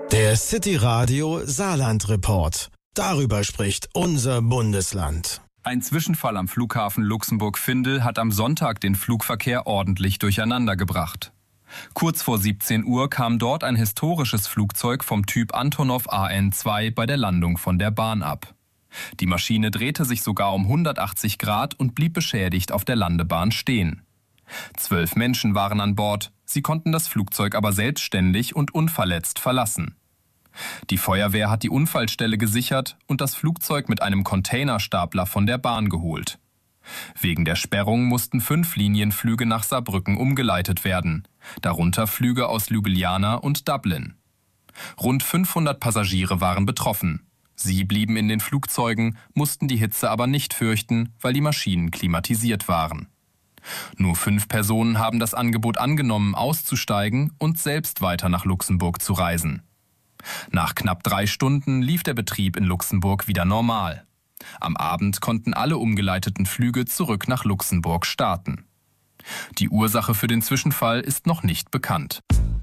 Der City Radio Saarland Report. Darüber spricht unser Bundesland. Ein Zwischenfall am Flughafen Luxemburg-Vindel hat am Sonntag den Flugverkehr ordentlich durcheinander gebracht. Kurz vor 17 Uhr kam dort ein historisches Flugzeug vom Typ Antonov AN-2 bei der Landung von der Bahn ab. Die Maschine drehte sich sogar um 180 Grad und blieb beschädigt auf der Landebahn stehen. 12 Menschen waren an Bord, sie konnten das Flugzeug aber selbstständig und unverletzt verlassen. Die Feuerwehr hat die Unfallstelle gesichert und das Flugzeug mit einem Containerstapler von der Bahn geholt. Wegen der Sperrung mussten 5 Linienflüge nach Saarbrücken umgeleitet werden, darunter Flüge aus Ljubljana und Dublin. Rund 500 Passagiere waren betroffen. Sie blieben in den Flugzeugen, mussten die Hitze aber nicht fürchten, weil die Maschinen klimatisiert waren. Nur 5 Personen haben das Angebot angenommen, auszusteigen und selbst weiter nach Luxemburg zu reisen. Nach knapp 3 Stunden lief der Betrieb in Luxemburg wieder normal. Am Abend konnten alle umgeleiteten Flüge zurück nach Luxemburg starten. Die Ursache für den Zwischenfall ist noch nicht bekannt.